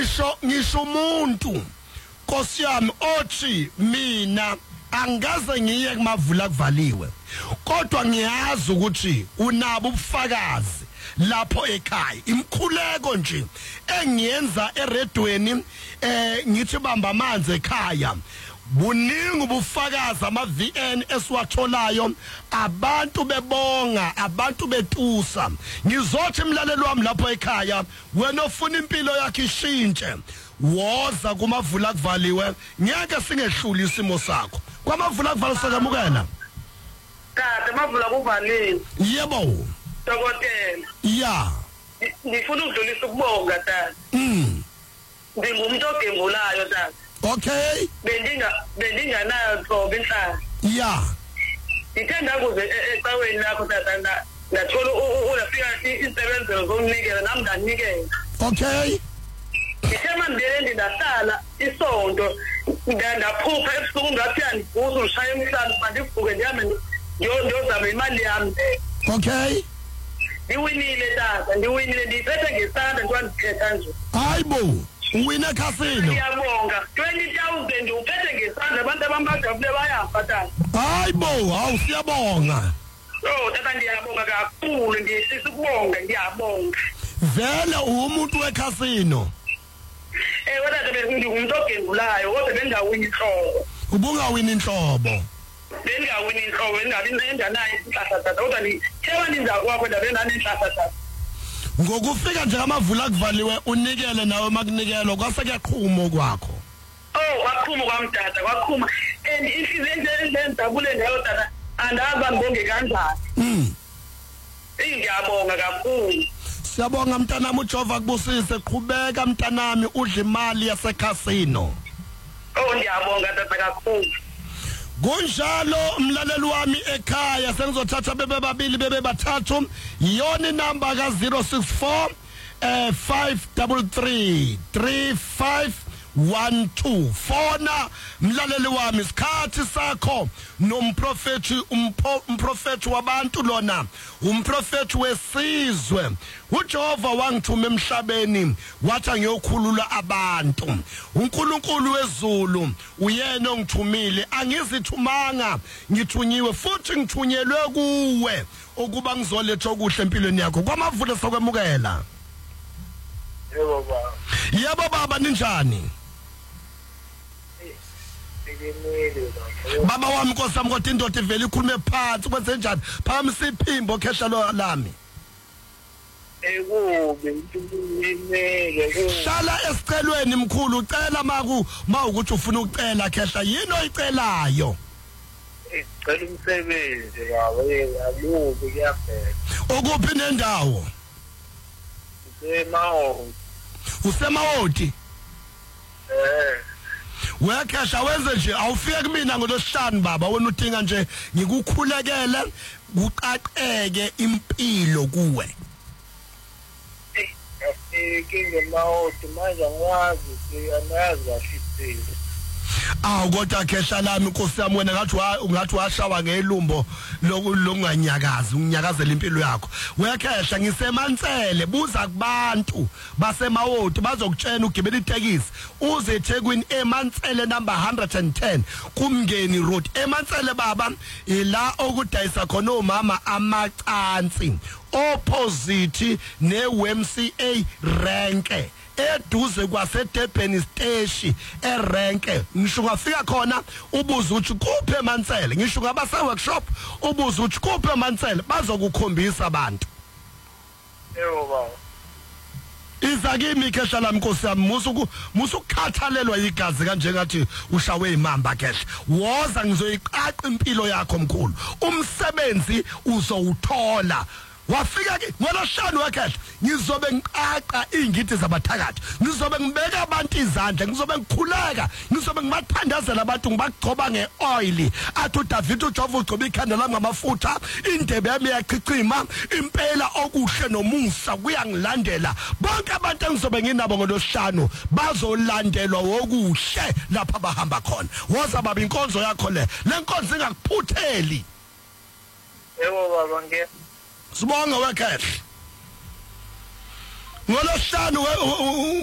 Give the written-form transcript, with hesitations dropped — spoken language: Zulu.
ngisho umuntu Nkosi yami othi mina angaze ngiye kumavula kuvaliwe kodwa ngiyazi ukuthi unabo ubufakazi lapho ekhaya imkhuleko nje engiyenza eredweni ngithi bamba amanzi ekhaya buningi ubufakazi ama-VN esiwatholayo abantu bebonga abantu betusa ngizothi imlaleli wami lapho ekhaya wena ofuna impilo yakhe ishintshe woza kumavula kuvaliwe ngeke singehluli isimo sakho kwamavula kuvaliwe sakamukela kade amavula kuvaliwe yebo dokotela ya ngifuna ukudlulisa ukubonga tata ngingumuntu ogembulayo tata okay bendinganayo thoba inhlala ya ngithanda kuze ecaweni lakho tata ngathola uyafika isebenzelo zomnikelo nami ndanikela okay ngithema ndiyele ndindahlala isonto ndaphupha ebusuku ngathi andiguza ushaya emhlanje mandivuke ndihambe ndiyozama imali yami okay ndiwinile tata ndiwinile ndiyiphethe ngesandla njengoba ndikhetha nje hayibo uwine casino ngiyabonga 20,000 uphethe ngesandla abantu abambajabule bayafa tata hayibo hawu siyabonga tata ndiyabonga kakhulu ndiyehlisa ukubonga ngiyabonga vele umuntu wecasino tata bengingumuntu ogembulayo kodwa bengawini inhlobo ubungawini inhlobo bengawini inhlobo engabi nendanayo inhlahla tata kodwa ngitheba ninzakwakho ndabe nanenhlahla tata ngokufika nje amavula kuvaliwe unikele nawe makunikelwa kwase kuyaqhuma kwakho kwaqhuma kwamdada kwaqhuma and inhliziyo endabule ngayo tata andaza ngibonge kanjani ngiyabonga kakhulu siyabonga mntanami uJehova kubusise qhubeka mntanami udla imali yasecasino ngiyabonga tata kakhulu kunjalo umlaleli wami ekhaya sengizothatha bebe babili bebe bathathu yona inamba ka 064 533 3512 fona mlaleli wami isikhathi sakho nomprofeti umprofeti wabantu lona umprofeti wesizwe uJehova wangithuma emhlabeni wathi ngiyokhulula abantu uNkulunkulu wezulu uyena ongithumile angizithumanga ngithunyiwe futhi ngithunyelwe kuwe ukuba ngizoletha okuhle empilweni yakho kwamavule sokwemukela yebo baba ninjani baba wami Nkosi yami kodwa indoda ivela ikhulume phansi kwenze njani phamisa iphimbo khehla lami hlala esicelweni mkhulu ucela mawukuthi ufuna ukucela khehla yini oyicelayo icela umsebenzi baba alubi kuyaphela ukuphi nendawo usemawoti wekhesha wenze nje awufike kumina ngolosihlanu baba wena udinga nje ngikukhulekele kuqaqeke impilo kuwe ngemawoti manje angazi kahle kodwa khesha lami Nkosi yami wena ngathi washawa ngelumbo lokunganyakazi unginyakazela impilo yakho wekhesha ngisemansele buza kubantu basemawoti bazokutshena ugibela itekisi uze eThekwini eMansele number 110 kumngeni road eMansele baba ila okudayisa khona omama amacansi opposite neWMCA renke eduze kwaseDurban station erenke ngisho ngafika khona ubuza uthi kuphe eMansele ngisho ngabase workshop ubuza uthi kuphe eMansele bazokukhombisa abantu yebo baba iza kimi khehla lami Nkosi yami musukukhathalelwa igazi kanje ngathi ushawe imamba khehla woza ngizoyiqaqa impilo yakho mkhulu umsebenzi uzowuthola wafika ke ngolosihlanu wekhehla ngizobe ngiqaqa ingidi zabathakathi ngizobe ngibeka abantu izandla ngizobe ngikhuleka ngizobe ngibathandazela abantu ngibagcoba ngeoil athi uDavid uJehova ugcoba ikhanda lami ngamafutha indebe yami iyachicima impela okuhle nomusa kuyangilandela bonke abantu engizobe nginabo ngolosihlanu bazolandelwa wokuhle lapha bahamba khona woza baba inkonzo yakho le nkonzo ingakuphutheli yebo baba sibonga wekhehla ngolosihlanu